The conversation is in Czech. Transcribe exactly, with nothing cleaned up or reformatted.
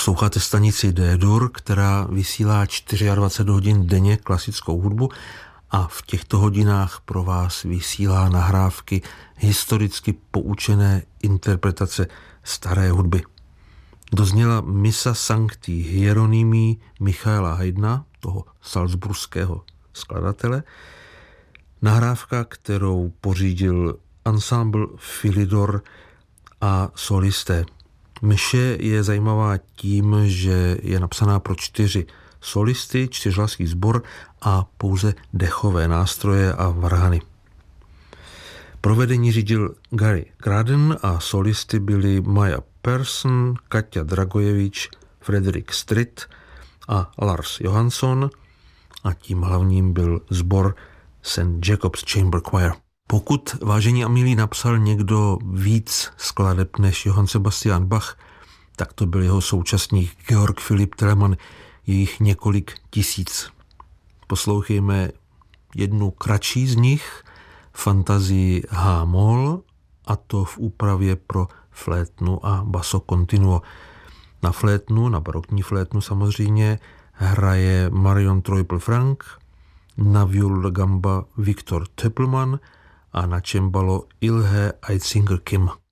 Posloucháte stanici D-Dur, která vysílá dvacet čtyři hodin denně klasickou hudbu a v těchto hodinách pro vás vysílá nahrávky historicky poučené interpretace staré hudby. Dozněla Missa Sancti Hieronymi Michaela Haydna, toho salzburského skladatele, nahrávka, kterou pořídil ensemble Philidor a solisté. Mše je zajímavá tím, že je napsaná pro čtyři solisty, čtyřhlasý sbor a pouze dechové nástroje a varhany. Provedení řídil Gary Graden a solisty byli Maja Persson, Katia Dragojevič, Frederick Stritt a Lars Johansson a tím hlavním byl sbor Saint Jacob's Chamber Choir. Pokud, vážení a milí, napsal někdo víc skladeb než Johann Sebastian Bach, tak to byl jeho současník Georg Philipp Telemann, jejich několik tisíc. Poslouchejme jednu kratší z nich, fantazii H-moll, a to v úpravě pro flétnu a basso continuo. Na flétnu, na barokní flétnu samozřejmě, hraje Marion Treupel-Frank, na violu da gamba Viktor Töpelmann a na cembalo Ilhe Eitzinger-Kim.